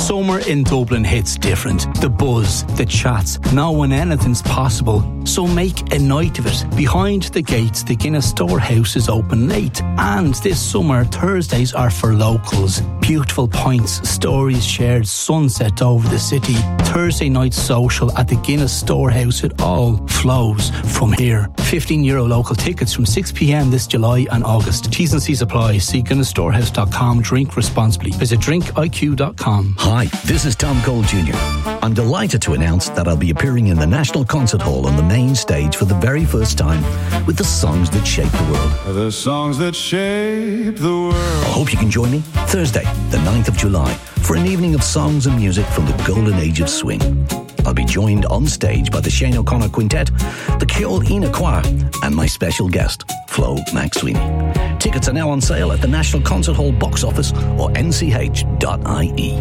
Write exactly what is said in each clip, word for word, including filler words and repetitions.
Summer in Dublin hits different. The buzz, the chats, knowing anything's possible. So make a night of it. Behind the gates, the Guinness Storehouse is open late. And this summer, Thursdays are for locals. Beautiful pints, stories shared, sunset over the city. Thursday night social at the Guinness Storehouse. It all flows from here. fifteen euro local tickets from six p.m. this July and August. T's and C's apply. See guinness storehouse dot com. Drink responsibly. Visit drink I Q dot com. Hi, this is Tom Cole Junior I'm delighted to announce that I'll be appearing in the National Concert Hall on the main stage for the very first time with the songs that shape the world. The songs that shape the world. I hope you can join me Thursday, the ninth of July, for an evening of songs and music from the golden age of swing. I'll be joined on stage by the Shane O'Connor Quintet, the Ceol Ina Choir, and my special guest, Flo McSweeney. Tickets are now on sale at the National Concert Hall box office or n c h dot i e.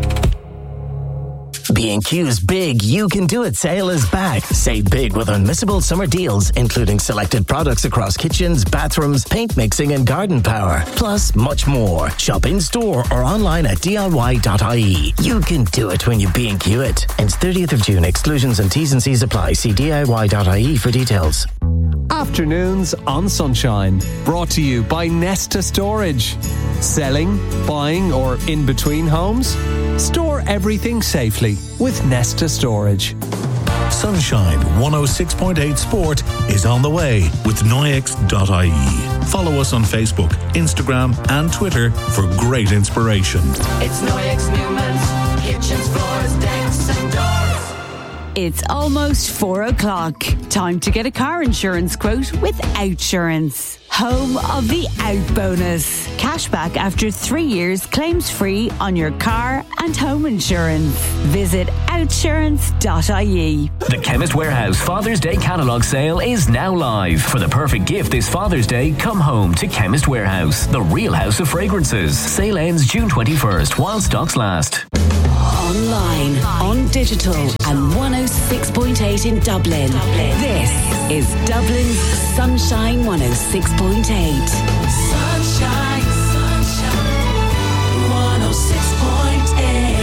B and Q's Big You Can Do It sale is back. Save big with unmissable summer deals, including selected products across kitchens, bathrooms, paint mixing and garden power. Plus, much more. Shop in-store or online at d i y dot i e. You can do it when you B and Q it. Ends thirtieth of June. Exclusions and T's and C's apply. See d i y dot i e for details. Afternoons on Sunshine. Brought to you by Nesta Storage. Selling, buying or in between homes? Store everything safely with Nesta Storage. Sunshine one oh six point eight Sport is on the way with Noyex dot i e. Follow us on Facebook, Instagram and Twitter for great inspiration. It's Noyex Newman's kitchens, floors, decks and doors. It's almost four o'clock. Time to get a car insurance quote with Outsurance. Home of the Out Bonus. Cashback after three years, claims free on your car and home insurance. Visit outsurance dot i e. The Chemist Warehouse Father's Day catalogue sale is now live. For the perfect gift this Father's Day, come home to Chemist Warehouse, the real house of fragrances. Sale ends June twenty-first while stocks last. Online, on digital, and one oh six point eight in Dublin. This is Dublin's Sunshine one oh six point eight. Sunshine, sunshine, one oh six point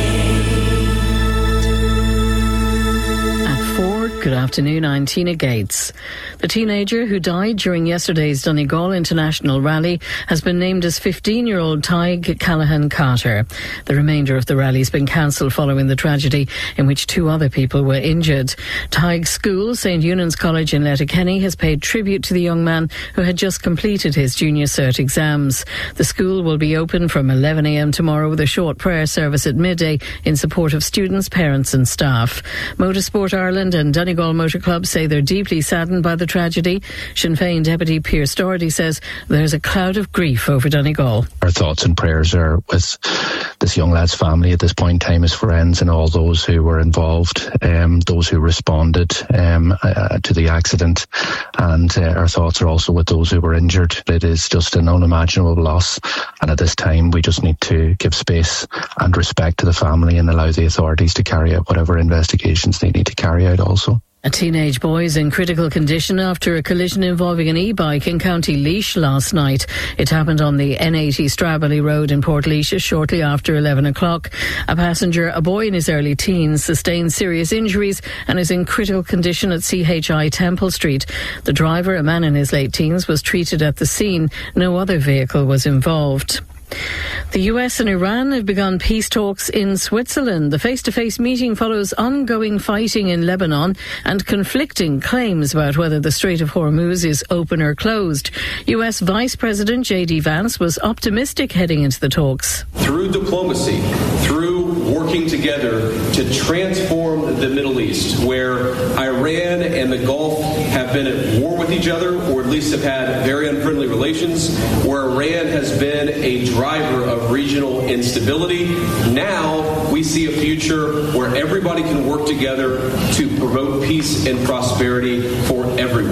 eight. At four, good afternoon, I'm Tina Gates. The teenager who died during yesterday's Donegal International Rally has been named as fifteen-year-old Tig Callahan Carter. The remainder of the rally has been cancelled following the tragedy in which two other people were injured. Tig's school, Saint Eunan's College in Letterkenny, has paid tribute to the young man who had just completed his junior cert exams. The school will be open from eleven a.m. tomorrow with a short prayer service at midday in support of students, parents and staff. Motorsport Ireland and Donegal Motor Club say they're deeply saddened by the tragedy. Sinn Féin Deputy Pierce Doherty says there's a cloud of grief over Donegal. Our thoughts and prayers are with this young lad's family at this point in time, his friends and all those who were involved, um, those who responded um, uh, to the accident, and uh, our thoughts are also with those who were injured. It is just an unimaginable loss, and at this time we just need to give space and respect to the family and allow the authorities to carry out whatever investigations they need to carry out also. A teenage boy is in critical condition after a collision involving an e-bike in County Laois last night. It happened on the N eighty Stradbally Road in Port shortly after eleven o'clock. A passenger, a boy in his early teens, sustained serious injuries and is in critical condition at C H I Temple Street. The driver, a man in his late teens, was treated at the scene. No other vehicle was involved. The U S and Iran have begun peace talks in Switzerland. The face-to-face meeting follows ongoing fighting in Lebanon and conflicting claims about whether the Strait of Hormuz is open or closed. U S Vice President J D Vance was optimistic heading into the talks. Through diplomacy, through working together to transform the Middle East, where Iran and the Gulf have been at war with each other, or at least have had very unfriendly relations, where Iran has been a driver of regional instability. Now we see a future where everybody can work together to promote peace and prosperity for everyone.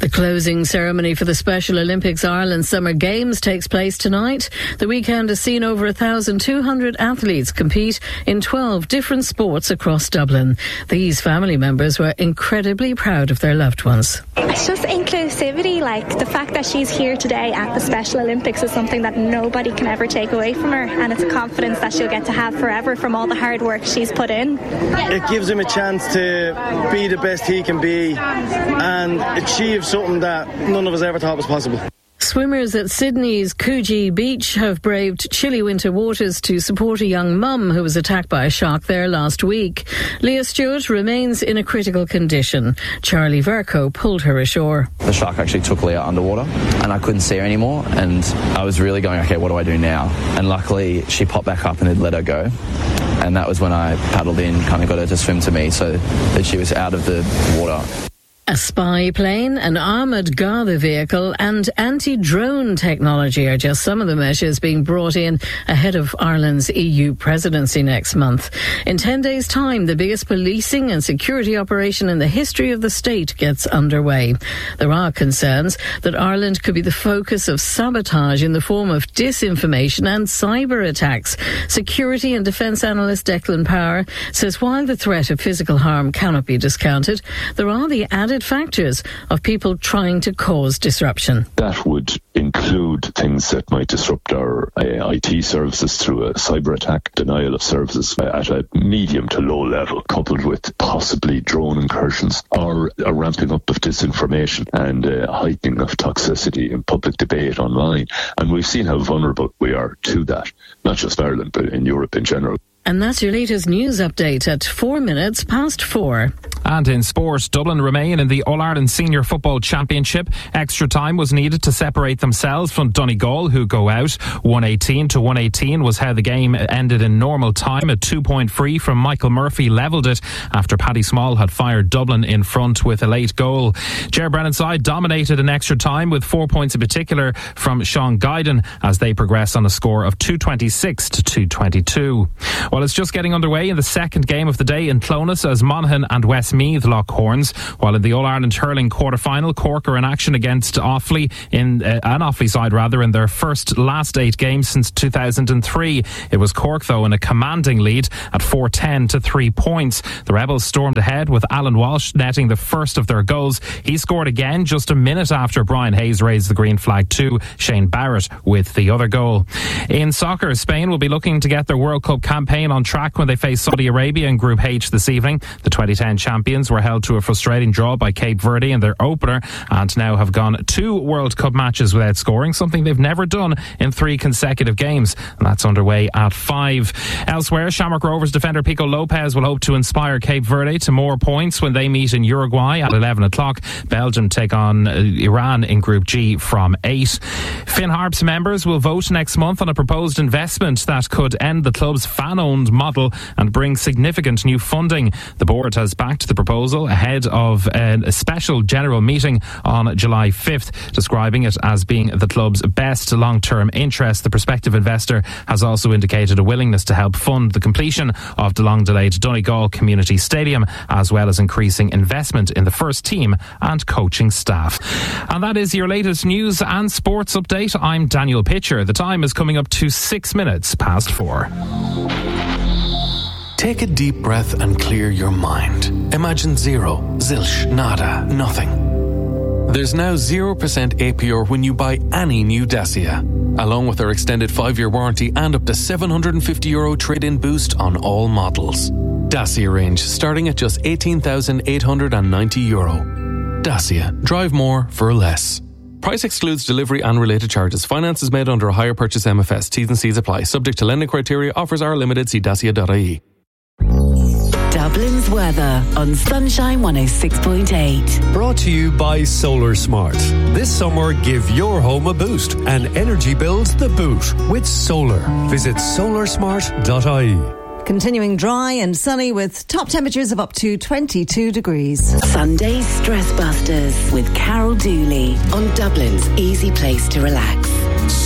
The closing ceremony for the Special Olympics Ireland Summer Games takes place tonight. The weekend has seen over one thousand two hundred athletes compete in twelve different sports across Dublin. These family members were incredibly proud of their loved ones. It's just inclusivity, like the fact that she's here today at the Special Olympics is something that nobody can ever take away from her, and it's a confidence that she'll get to have forever from all the hard work she's put in. It gives him a chance to be the best he can be and achieve something that none of us ever thought was possible. Swimmers at Sydney's Coogee Beach have braved chilly winter waters to support a young mum who was attacked by a shark there last week. Leah Stewart remains in a critical condition. Charlie Verco pulled her ashore. The shark actually took Leah underwater and I couldn't see her anymore, and I was really going, okay, what do I do now? And luckily she popped back up and had let her go. And that was when I paddled in, kind of got her to swim to me so that she was out of the water. A spy plane, an armoured Garda vehicle and anti-drone technology are just some of the measures being brought in ahead of Ireland's E U presidency next month. In ten days' time, the biggest policing and security operation in the history of the state gets underway. There are concerns that Ireland could be the focus of sabotage in the form of disinformation and cyber attacks. Security and defence analyst Declan Power says while the threat of physical harm cannot be discounted, there are the added factors of people trying to cause disruption. That would include things that might disrupt our uh, I T services through a cyber attack, denial of services at a medium to low level, coupled with possibly drone incursions or a ramping up of disinformation and a heightening of toxicity in public debate online. And we've seen how vulnerable we are to that, not just Ireland, but in Europe in general. And that's your latest news update at four minutes past four. And in sport, Dublin remain in the All-Ireland Senior Football Championship. Extra time was needed to separate themselves from Donegal, who go out. one eighteen to one eighteen was how the game ended in normal time. A two-point free from Michael Murphy levelled it after Paddy Small had fired Dublin in front with a late goal. Ger Brennan's side dominated in extra time with four points in particular from Sean Guyden as they progress on a score of two twenty-six to two twenty-two. Well, it's just getting underway in the second game of the day in Clonus as Monaghan and Westmeath lock horns, while in the All-Ireland hurling quarter-final, Cork are in action against Offaly, in uh, an Offaly side rather, in their first last eight games since two thousand three. It was Cork, though, in a commanding lead at four ten to three points. The Rebels stormed ahead with Alan Walsh netting the first of their goals. He scored again just a minute after Brian Hayes raised the green flag too. Shane Barrett with the other goal. In soccer, Spain will be looking to get their World Cup campaign on track when they face Saudi Arabia in Group H this evening. The twenty ten champions were held to a frustrating draw by Cape Verde in their opener and now have gone two World Cup matches without scoring, something they've never done in three consecutive games, and that's underway at five. Elsewhere, Shamrock Rovers defender Pico Lopez will hope to inspire Cape Verde to more points when they meet in Uruguay at eleven o'clock. Belgium take on uh, Iran in Group G from eight. Finn Harp's members will vote next month on a proposed investment that could end the club's fan-owned model and bring significant new funding. The board has backed the proposal ahead of a special general meeting on July fifth, describing it as being the club's best long-term interest. The prospective investor has also indicated a willingness to help fund the completion of the long-delayed Donegal Community Stadium, as well as increasing investment in the first team and coaching staff. And that is your latest news and sports update. I'm Daniel Pitcher. The time is coming up to six minutes past four. Take a deep breath and clear your mind. Imagine zero, zilch, nada, nothing. There's now zero percent A P R when you buy any new Dacia, along with our extended five-year warranty and up to seven hundred fifty euro trade-in boost on all models. Dacia range starting at just eighteen thousand eight hundred ninety euro. Dacia. Drive more for less. Price excludes delivery and related charges. Finance is made under a hire purchase M F S. T's and C's apply. Subject to lending criteria. Offers are limited. See dacia dot I E. Dublin's weather on Sunshine one oh six point eight. Brought to you by Solar Smart. This summer, give your home a boost and energy bills the boot with solar. Visit solar smart dot I E. Continuing dry and sunny with top temperatures of up to twenty-two degrees. Sunday Stress Busters with Carol Dooley on Dublin's easy place to relax.